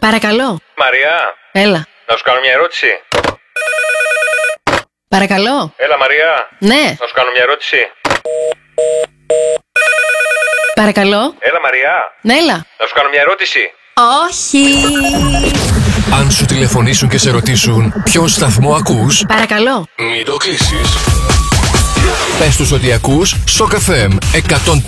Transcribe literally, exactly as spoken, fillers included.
Παρακαλώ. Μαρία. Έλα. Να σου κάνω μια ερώτηση. Παρακαλώ. Έλα, Μαρία. Ναι. Να σου κάνω μια ερώτηση. Παρακαλώ. Έλα, Μαρία. Ναι, έλα. Να σου κάνω μια ερώτηση. Όχι. Αν σου τηλεφωνήσουν και σε ρωτήσουν ποιον σταθμό ακούς, Παρακαλώ. μην το κλείσεις. Πες τους ότι ακούς Σοκ εφ εμ εκατόν